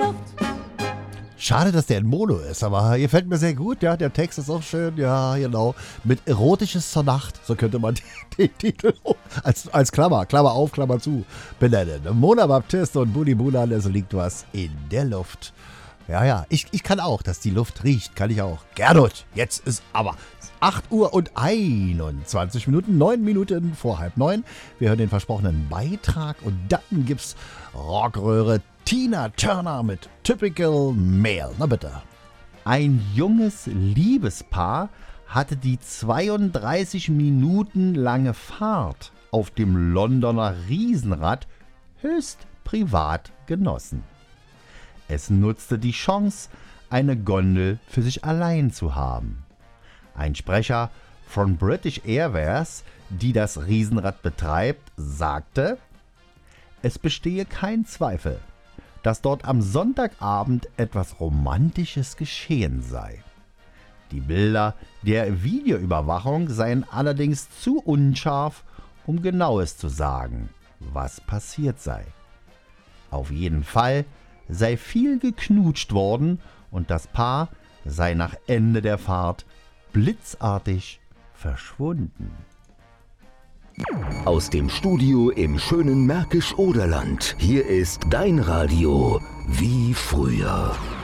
Luft. Schade, dass der in Mono ist, aber gefällt mir sehr gut. Ja, der Text ist auch schön. Ja, genau. Mit Erotisches zur Nacht, so könnte man den Titel als Klammer auf, Klammer zu benennen. Mona Baptiste und Bulli Bulan, es liegt was in der Luft. Ja, ich kann auch, dass die Luft riecht, kann ich auch. Gernot, jetzt ist aber 8 Uhr und 21 Minuten, 9 Minuten vor 8:30. Wir hören den versprochenen Beitrag und dann gibt's Rockröhre Tina Turner mit Typical Male. Na bitte. Ein junges Liebespaar hatte die 32 Minuten lange Fahrt auf dem Londoner Riesenrad höchst privat genossen. Es nutzte die Chance, eine Gondel für sich allein zu haben. Ein Sprecher von British Airways, die das Riesenrad betreibt, sagte: Es bestehe kein Zweifel, dass dort am Sonntagabend etwas Romantisches geschehen sei. Die Bilder der Videoüberwachung seien allerdings zu unscharf, um Genaues zu sagen, was passiert sei. Auf jeden Fall sei viel geknutscht worden und das Paar sei nach Ende der Fahrt blitzartig verschwunden. Aus dem Studio im schönen Märkisch-Oderland. Hier ist dein Radio wie früher.